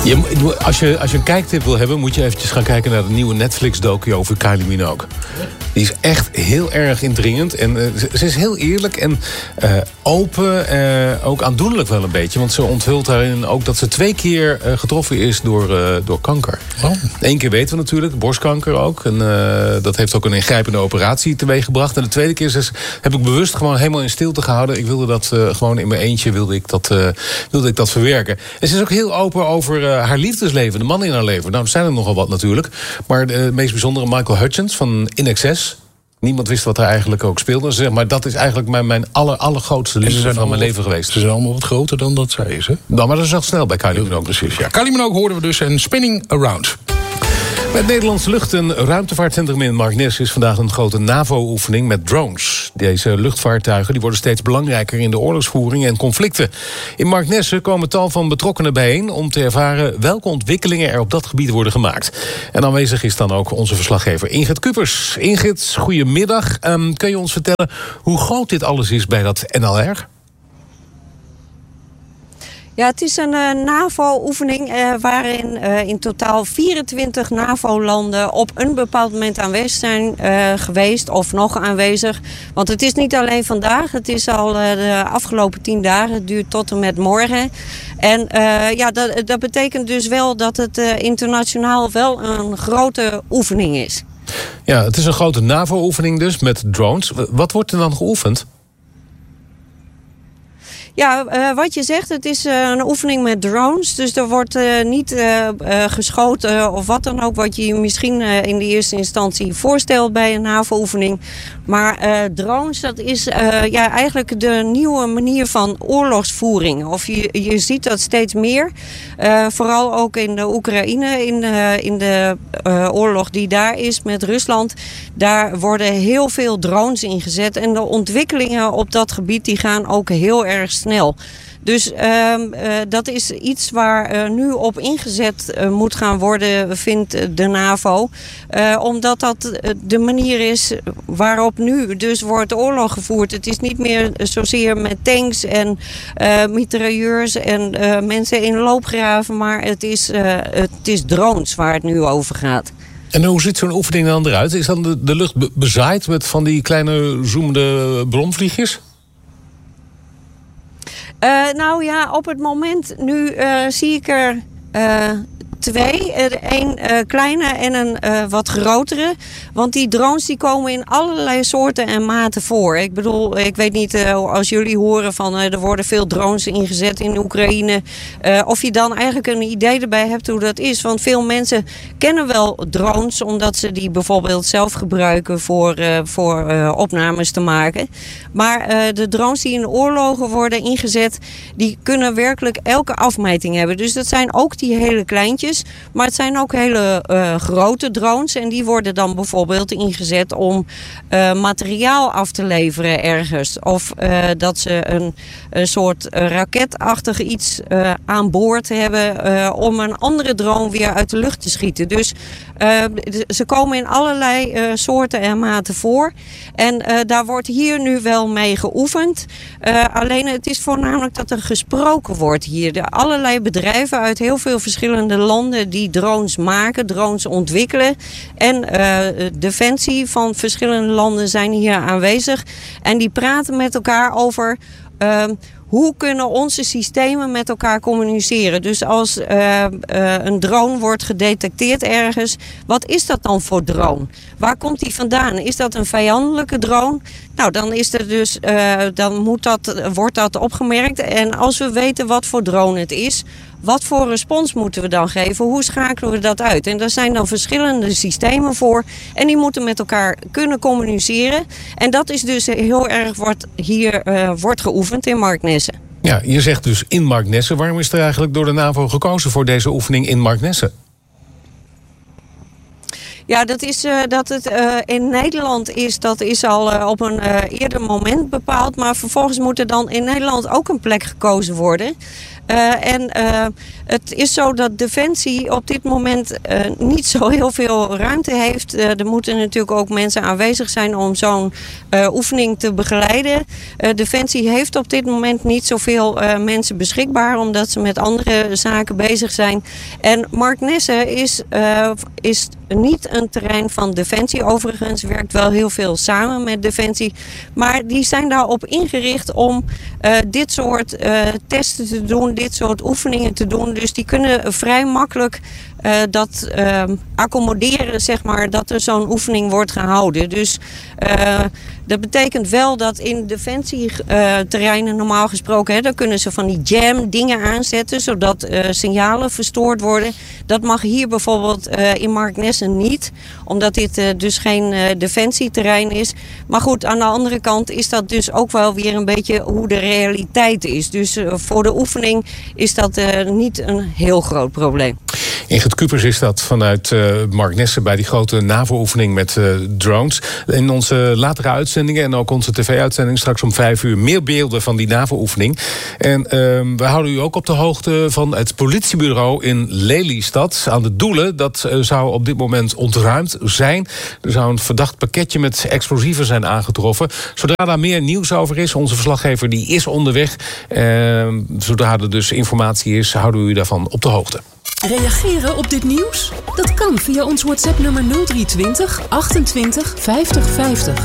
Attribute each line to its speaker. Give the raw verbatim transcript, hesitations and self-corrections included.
Speaker 1: Je, als, je, als je een kijktip wil hebben, moet je eventjes gaan kijken naar de nieuwe Netflix-docu over Kylie Minogue. Die is echt heel erg indringend. En uh, ze, ze is heel eerlijk en uh, open. Uh, ook aandoenlijk wel een beetje. Want ze onthult daarin ook dat ze twee keer uh, getroffen is door, uh, door kanker.
Speaker 2: Oh.
Speaker 1: Eén keer weten we natuurlijk, borstkanker ook. En uh, dat heeft ook een ingrijpende operatie teweeggebracht. En de tweede keer is, heb ik bewust gewoon helemaal in stilte gehouden. Ik wilde dat uh, gewoon in mijn eentje wilde ik dat, uh, wilde ik dat verwerken. En ze is ook heel open over uh, haar liefdesleven, de man in haar leven. Nou, er zijn er nogal wat natuurlijk. Maar de meest bijzondere, Michael Hutchence van In Excess. Niemand wist wat er eigenlijk ook speelde. Zeg maar dat is eigenlijk mijn, mijn aller, allergrootste liefde van allemaal, mijn leven geweest.
Speaker 2: Ze zijn allemaal wat groter dan dat zij is, hè?
Speaker 1: Nou, maar dat is al snel bij Kylie Minogue.
Speaker 2: Precies, ja. Kylie Minogue hoorden we dus en Spinning Around.
Speaker 1: Bij het Nederlands Lucht- en Ruimtevaartcentrum in Marknesse is vandaag een grote NAVO-oefening met drones. Deze luchtvaartuigen die worden steeds belangrijker in de oorlogsvoering en conflicten. In Marknesse komen tal van betrokkenen bijeen om te ervaren welke ontwikkelingen er op dat gebied worden gemaakt. En aanwezig is dan ook onze verslaggever Ingrid Kupers. Ingrid, goedemiddag. Um, kun je ons vertellen hoe groot dit alles is bij dat N L R?
Speaker 3: Ja, het is een uh, NAVO-oefening uh, waarin uh, in totaal vierentwintig NAVO-landen op een bepaald moment aanwezig zijn uh, geweest of nog aanwezig. Want het is niet alleen vandaag, het is al uh, de afgelopen tien dagen, het duurt tot en met morgen. En uh, ja, dat, dat betekent dus wel dat het uh, internationaal wel een grote oefening is.
Speaker 1: Ja, het is een grote NAVO-oefening dus met drones. Wat wordt er dan geoefend?
Speaker 3: Ja, uh, wat je zegt, het is uh, een oefening met drones. Dus er wordt uh, niet uh, uh, geschoten of wat dan ook wat je je misschien uh, in de eerste instantie voorstelt bij een NAVO-oefening. Maar uh, drones, dat is uh, ja, eigenlijk de nieuwe manier van oorlogsvoering. Of je, je ziet dat steeds meer. Uh, vooral ook in de Oekraïne, in de, in de uh, oorlog die daar is met Rusland. Daar worden heel veel drones ingezet. En de ontwikkelingen op dat gebied die gaan ook heel erg snel. Snel. Dus uh, uh, dat is iets waar uh, nu op ingezet uh, moet gaan worden, vindt de NAVO. Uh, omdat dat uh, de manier is waarop nu dus wordt oorlog gevoerd. Het is niet meer zozeer met tanks en uh, mitrailleurs en uh, mensen in loopgraven, maar het is, uh, het is drones waar het nu over gaat.
Speaker 1: En hoe ziet zo'n oefening dan eruit? Is dan de, de lucht be- bezaaid met van die kleine zoemende ballonvliegjes?
Speaker 3: Uh, nou ja, op het moment nu uh, zie ik er uh, twee. Een uh, kleine en een uh, wat grotere. Want die drones die komen in allerlei soorten en maten voor. Ik bedoel, ik weet niet uh, als jullie horen van uh, er worden veel drones ingezet in Oekraïne. Uh, of je dan eigenlijk een idee erbij hebt hoe dat is. Want veel mensen kennen wel drones omdat ze die bijvoorbeeld zelf gebruiken voor, uh, voor uh, opnames te maken. Maar uh, de drones die in oorlogen worden ingezet, die kunnen werkelijk elke afmeting hebben. Dus dat zijn ook die hele kleintjes. Maar het zijn ook hele uh, grote drones. En die worden dan bijvoorbeeld ingezet om uh, materiaal af te leveren ergens. Of uh, dat ze een, een soort uh, raketachtig iets uh, aan boord hebben uh, om een andere drone weer uit de lucht te schieten. Dus uh, ze komen in allerlei uh, soorten en maten voor. En uh, daar wordt hier nu wel mee geoefend. Uh, alleen het is voornamelijk dat er gesproken wordt hier. De allerlei bedrijven uit heel veel verschillende landen die drones maken, drones ontwikkelen. En uh, defensie van verschillende landen zijn hier aanwezig. En die praten met elkaar over Uh, hoe kunnen onze systemen met elkaar communiceren? Dus als uh, uh, een drone wordt gedetecteerd ergens, wat is dat dan voor drone? Waar komt die vandaan? Is dat een vijandelijke drone? Nou, dan is er dus, uh, dan moet dat, wordt dat opgemerkt. En als we weten wat voor drone het is, wat voor respons moeten we dan geven? Hoe schakelen we dat uit? En daar zijn dan verschillende systemen voor. En die moeten met elkaar kunnen communiceren. En dat is dus heel erg wat hier uh, wordt geoefend in Marknesse.
Speaker 1: Ja, je zegt dus in Marknesse. Waarom is er eigenlijk door de NAVO gekozen voor deze oefening in Marknesse?
Speaker 3: Ja, dat is uh, dat het uh, in Nederland is, dat is al uh, op een uh, eerder moment bepaald. Maar vervolgens moet er dan in Nederland ook een plek gekozen worden. Uh, en uh, het is zo dat Defensie op dit moment uh, niet zo heel veel ruimte heeft. Uh, er moeten natuurlijk ook mensen aanwezig zijn om zo'n uh, oefening te begeleiden. Uh, Defensie heeft op dit moment niet zoveel uh, mensen beschikbaar, omdat ze met andere zaken bezig zijn. En Mark Nessen is, uh, is niet een terrein van Defensie. Overigens werkt wel heel veel samen met Defensie. Maar die zijn daarop ingericht om uh, dit soort uh, testen te doen, dit soort oefeningen te doen. Dus die kunnen vrij makkelijk uh, dat uh, accommoderen, zeg maar, dat er zo'n oefening wordt gehouden. Dus uh, dat betekent wel dat in defensieterreinen uh, normaal gesproken, hè, dan kunnen ze van die jam dingen aanzetten, zodat uh, signalen verstoord worden. Dat mag hier bijvoorbeeld uh, in Mark Nessen niet, omdat dit uh, dus geen uh, defensieterrein is. Maar goed, aan de andere kant is dat dus ook wel weer een beetje hoe de realiteit is. Dus uh, voor de oefening is dat uh, niet een heel groot probleem.
Speaker 1: Ingrid Kupers is dat vanuit uh, Mark Nessen bij die grote NAVO-oefening met uh, drones. In onze latere uitzendingen en ook onze tv-uitzending straks om vijf uur meer beelden van die NAVO-oefening. En uh, we houden u ook op de hoogte van het politiebureau in Lelystad aan de Doelen. Dat uh, zou op dit moment ontruimd zijn. Er zou een verdacht pakketje met explosieven zijn aangetroffen. Zodra daar meer nieuws over is, onze verslaggever die is onderweg. Uh, zodra er dus informatie is, houden we u daarvan op de hoogte.
Speaker 4: Reageren op dit nieuws? Dat kan via ons WhatsApp-nummer nul drie twintig achtentwintig vijftig vijftig.